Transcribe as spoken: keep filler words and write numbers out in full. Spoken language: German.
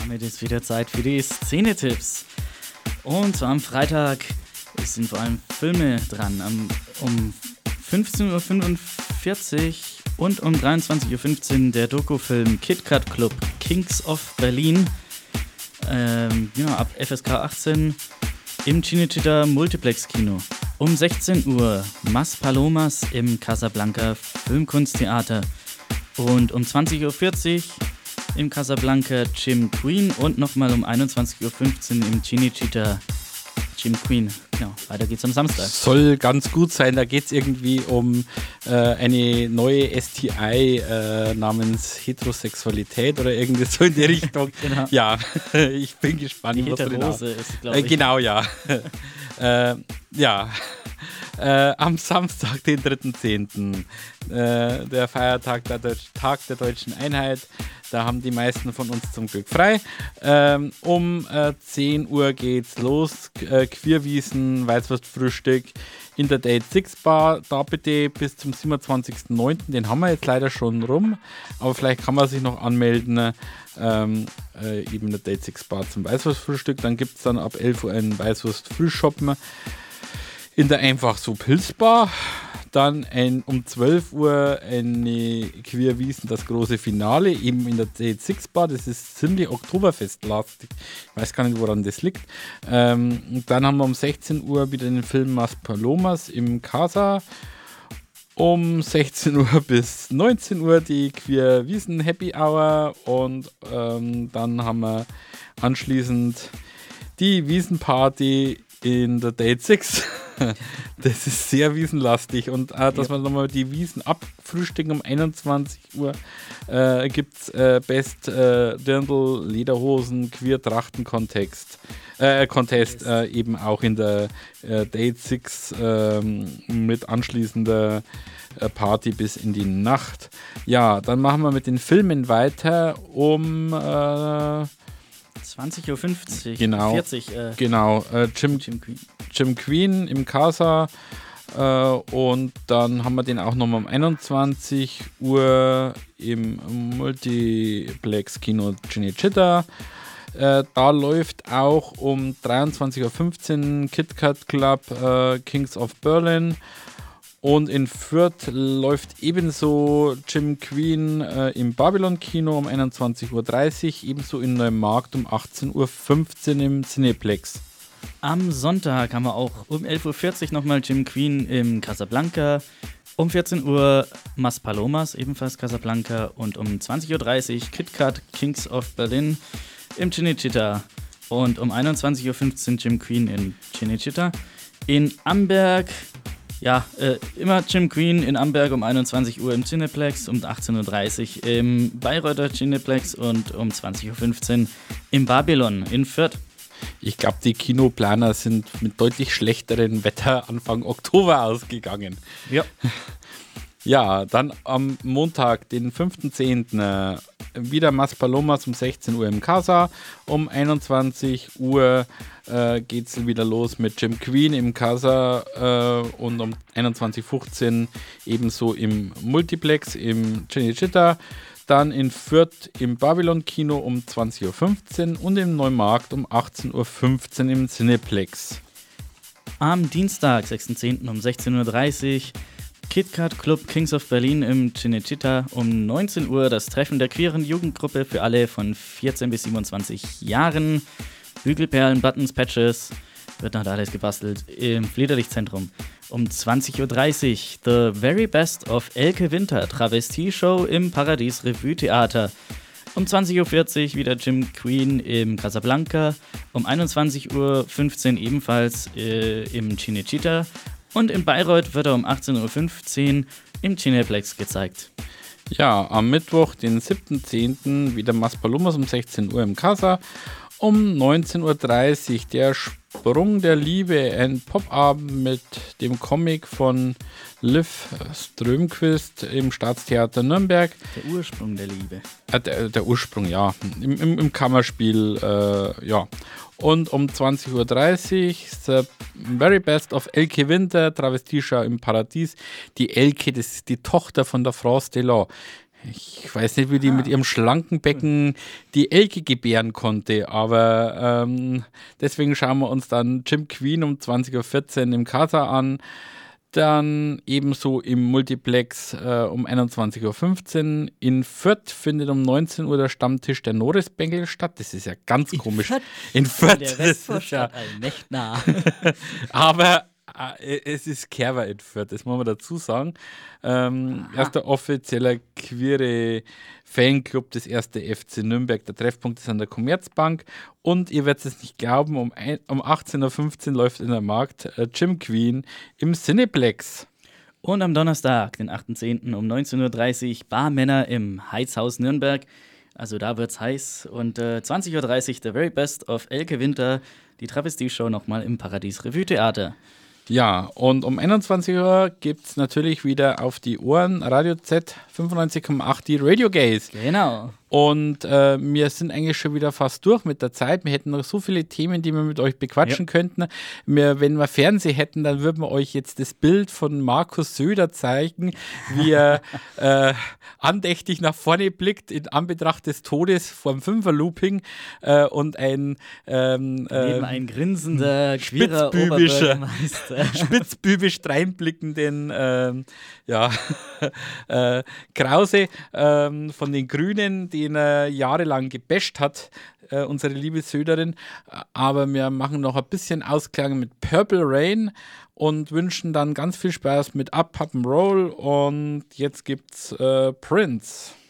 damit ist wieder Zeit für die Szene-Tipps. Und zwar am Freitag sind vor allem Filme dran. Am, um fünfzehn Uhr fünfundvierzig und um dreiundzwanzig Uhr fünfzehn der Dokufilm Kit Kat Club Kings of Berlin. Ähm, genau, ab F S K achtzehn im Cinecittà Multiplex Kino. Um sechzehn Uhr Mas Palomas im Casablanca Filmkunsttheater. Und um zwanzig Uhr vierzig im Casablanca Jim Queen und nochmal um einundzwanzig Uhr fünfzehn im Cinecittà Jim Queen. Genau, weiter geht's am Samstag. Soll ganz gut sein, da geht es irgendwie um äh, eine neue S T I äh, namens Heterosexualität oder irgendwie so in die Richtung. Genau. Ja, ich bin gespannt. Die Heterose ist, glaube ich. Äh, genau, ja. äh, ja. Äh, am Samstag, den dritten zehnten Äh, der Feiertag, der Deutsch, Tag der Deutschen Einheit. Da haben die meisten von uns zum Glück frei. Ähm, um äh, zehn Uhr geht's los. Äh, Queerwiesen, Weißwurstfrühstück in der Date Six Bar. Da bitte bis zum siebenundzwanzigsten neunten Den haben wir jetzt leider schon rum. Aber vielleicht kann man sich noch anmelden. Ähm, äh, eben in der Date Six Bar zum Weißwurstfrühstück. Dann gibt es dann ab elf Uhr einen Weißwurst-Frühschoppen in der Einfach so Pilzbar. Dann ein, um zwölf Uhr eine Queerwiesen, das große Finale, eben in der Date Six Bar. Das ist ziemlich Oktoberfestlastig. Ich weiß gar nicht, woran das liegt. Ähm, dann haben wir um sechzehn Uhr wieder den Film Mas Palomas im Casa. Um sechzehn Uhr bis neunzehn Uhr die Queerwiesen Happy Hour. Und ähm, dann haben wir anschließend die Wiesenparty in der Date Six. Das ist sehr wiesenlastig und äh, dass ja. wir nochmal die Wiesen abfrühstücken um einundzwanzig Uhr äh, gibt es äh, Best äh, Dirndl, Lederhosen, Queer Trachten Contest, äh, Contest äh, eben auch in der äh, Date Six äh, mit anschließender äh, Party bis in die Nacht. Ja, dann machen wir mit den Filmen weiter um äh, zwanzig Uhr fünfzig, genau, vierzig. Äh, genau, äh, Jim, Jim Queen. Jim Queen im Casa äh, und dann haben wir den auch nochmal um einundzwanzig Uhr im Multiplex Kino Cinecittà. Äh, da läuft auch um dreiundzwanzig Uhr fünfzehn Kit Kat Club äh, Kings of Berlin. Und in Fürth läuft ebenso Jim Queen äh, im Babylon-Kino um einundzwanzig Uhr dreißig, ebenso in Neumarkt um achtzehn Uhr fünfzehn im Cineplex. Am Sonntag haben wir auch um elf Uhr vierzig nochmal Jim Queen im Casablanca, um vierzehn Uhr Mas Palomas, ebenfalls Casablanca und um zwanzig Uhr dreißig Kit Kat Kings of Berlin im Cinecittà und um einundzwanzig Uhr fünfzehn Jim Queen in Cinecittà. In Amberg, ja, äh, immer Jim Queen in Amberg um einundzwanzig Uhr im Cineplex, um achtzehn Uhr dreißig im Bayreuther Cineplex und um zwanzig Uhr fünfzehn im Babylon in Fürth. Ich glaube, die Kinoplaner sind mit deutlich schlechterem Wetter Anfang Oktober ausgegangen. Ja. Ja, dann am Montag, den fünften zehnten Äh, wieder Mas Palomas um sechzehn Uhr im Casa. Um einundzwanzig Uhr äh, geht es wieder los mit Jim Queen im Casa äh, und um einundzwanzig Uhr fünfzehn ebenso im Multiplex im Cinecittà. Dann in Fürth im Babylon-Kino um zwanzig Uhr fünfzehn und im Neumarkt um achtzehn Uhr fünfzehn im Cineplex. Am Dienstag, sechsten zehnten um sechzehn Uhr dreißig Kit Kat Club Kings of Berlin im Cinecittà. Um neunzehn Uhr das Treffen der queeren Jugendgruppe für alle von vierzehn bis siebenundzwanzig Jahren. Bügelperlen, Buttons, Patches, wird noch alles gebastelt im Flederlichtzentrum. Um zwanzig Uhr dreißig The Very Best of Elke Winter Travestie-Show im Paradies Revue Theater. Um zwanzig Uhr vierzig wieder Jim Queen im Casablanca. Um einundzwanzig Uhr fünfzehn ebenfalls äh, im Cinecittà. Und in Bayreuth wird er um achtzehn Uhr fünfzehn im Cineplex gezeigt. Ja, am Mittwoch, den siebten zehnten wieder Mas Palomas um sechzehn Uhr im Casa. Um neunzehn Uhr dreißig der Sprung der Liebe, ein Popabend mit dem Comic von Liv Strömquist im Staatstheater Nürnberg. Der Ursprung der Liebe. Äh, der, der Ursprung, ja. Im, im, im Kammerspiel, äh, ja. Und um zwanzig Uhr dreißig The Very Best of Elke Winter, Travestie-Show im Paradies. Die Elke, das ist die Tochter von der France Delon. Ich weiß nicht, wie die ah. mit ihrem schlanken Becken die Elke gebären konnte, aber ähm, deswegen schauen wir uns dann Jim Queen um zwanzig Uhr vierzehn im Casa an. Dann ebenso im Multiplex äh, um einundzwanzig Uhr fünfzehn. In Fürth findet um neunzehn Uhr der Stammtisch der Norris-Bengel statt. Das ist ja ganz in komisch. Fürth? In Fürth. Der Westvorstadt, ja. Nicht nah. Aber äh, es ist Kerber in Fürth, das muss man dazu sagen. Ähm, erster offizieller queere Fanclub des ersten F C Nürnberg. Der Treffpunkt ist an der Commerzbank. Und ihr werdet es nicht glauben, um, ein, um achtzehn Uhr fünfzehn läuft in der Markt äh, Jim Queen im Cineplex. Und am Donnerstag, den achten zehnten um neunzehn Uhr dreißig, Barmänner im Heizhaus Nürnberg. Also da wird's heiß. Und äh, zwanzig Uhr dreißig The Very Best of Elke Winter, die Travestie-Show nochmal im Paradies Revue Theater. Ja, und um einundzwanzig Uhr gibt es natürlich wieder auf die Ohren Radio Z fünfundneunzig Komma acht die Radio Gays. Genau. Und äh, wir sind eigentlich schon wieder fast durch mit der Zeit. Wir hätten noch so viele Themen, die wir mit euch bequatschen ja. könnten. Wir, wenn wir Fernsehen hätten, dann würden wir euch jetzt das Bild von Markus Söder zeigen, wie er äh, andächtig nach vorne blickt in Anbetracht des Todes vorm Fünfer-Looping äh, und ein ähm, Neben ein grinsender, queerer Oberbürgermeister. Spitzbübisch dreinblickenden ähm, ja, äh, Krause ähm, von den Grünen, den er jahrelang gebasht hat, äh, unsere liebe Söderin. Aber wir machen noch ein bisschen Ausklang mit Purple Rain und wünschen dann ganz viel Spaß mit Up, Up and Roll. Und jetzt gibt's äh, Prince.